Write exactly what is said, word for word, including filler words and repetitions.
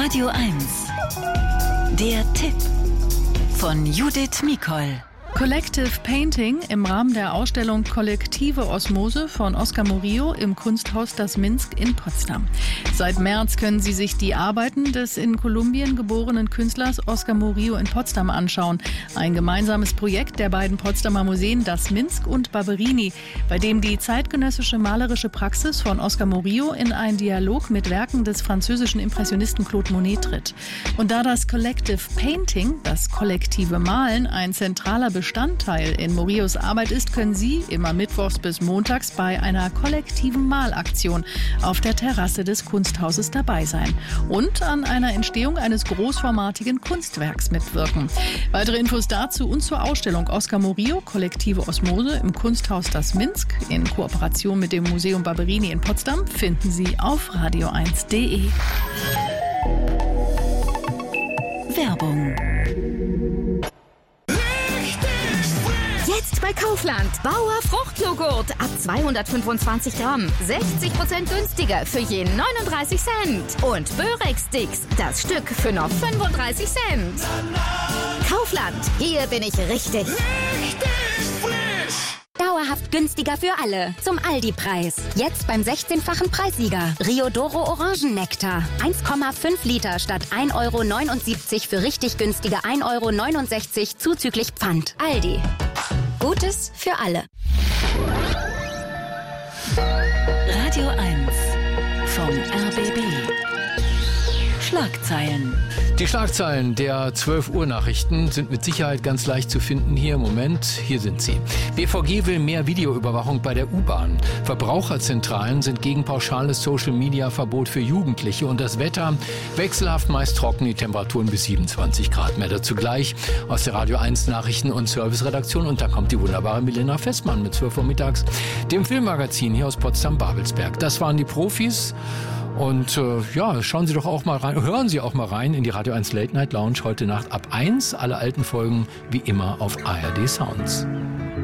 Radio eins. Der Tipp von Judith Mikol. Collective Painting im Rahmen der Ausstellung Kollektive Osmose von Oscar Murillo im Kunsthaus Das Minsk in Potsdam. Seit März können Sie sich die Arbeiten des in Kolumbien geborenen Künstlers Oscar Murillo in Potsdam anschauen. Ein gemeinsames Projekt der beiden Potsdamer Museen Das Minsk und Barberini, bei dem die zeitgenössische malerische Praxis von Oscar Murillo in einen Dialog mit Werken des französischen Impressionisten Claude Monet tritt. Und da das Collective Painting, das kollektive Malen, ein zentraler Bestandteil in Murillos Arbeit ist, können Sie immer mittwochs bis montags bei einer kollektiven Malaktion auf der Terrasse des Kunsthauses dabei sein und an einer Entstehung eines großformatigen Kunstwerks mitwirken. Weitere Infos dazu und zur Ausstellung Oscar Murillo Kollektive Osmose im Kunsthaus Das Minsk in Kooperation mit dem Museum Barberini in Potsdam finden Sie auf radio eins punkt de. Werbung. Jetzt bei Kaufland. Bauer Fruchtjoghurt ab zweihundertfünfundzwanzig Gramm. sechzig Prozent günstiger für je neununddreißig Cent. Und Börek-Sticks, das Stück für noch fünfunddreißig Cent. Kaufland, hier bin ich richtig. Richtig frisch. Dauerhaft günstiger für alle. Zum Aldi-Preis. Jetzt beim sechzehnfachen Preissieger. Riodoro Orangennektar. eins Komma fünf Liter statt ein Euro neunundsiebzig für richtig günstige ein Euro neunundsechzig zuzüglich Pfand. Aldi. Gutes für alle. Radio eins vom R B B. Schlagzeilen. Die Schlagzeilen der zwölf Uhr Nachrichten sind mit Sicherheit ganz leicht zu finden hier im Moment. Hier sind sie. B V G will mehr Videoüberwachung bei der U-Bahn. Verbraucherzentralen sind gegen pauschales Social-Media-Verbot für Jugendliche. Und das Wetter wechselhaft meist trocken, die Temperaturen bis siebenundzwanzig Grad. Mehr dazu gleich aus der Radio eins Nachrichten- und Serviceredaktion. Und da kommt die wunderbare Milena Festmann mit zwölf Uhr mittags, dem Filmmagazin hier aus Potsdam-Babelsberg. Das waren die Profis. Und äh, ja, schauen Sie doch auch mal rein, hören Sie auch mal rein in die Radio eins Late Night Lounge heute Nacht ab eins. Alle alten Folgen wie immer auf A R D Sounds.